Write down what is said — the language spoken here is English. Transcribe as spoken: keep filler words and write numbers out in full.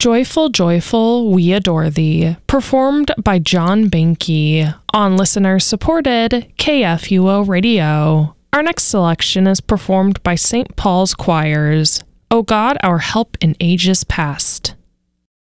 Joyful, Joyful, We Adore Thee, performed by John Banky on listener-supported K F U O Radio. Our next selection is performed by Saint Paul's Choirs, O God, Our Help in Ages Past.